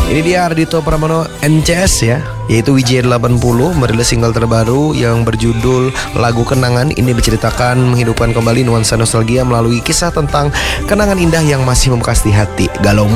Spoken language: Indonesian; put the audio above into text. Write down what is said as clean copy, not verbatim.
Ini dia Ardhito Pramono NCS ya, yaitu Wijaya 80 merilis single terbaru yang berjudul Lagu Kenangan. Ini diceritakan menghidupkan kembali nuansa nostalgia melalui kisah tentang kenangan indah yang masih membekas di hati. Galau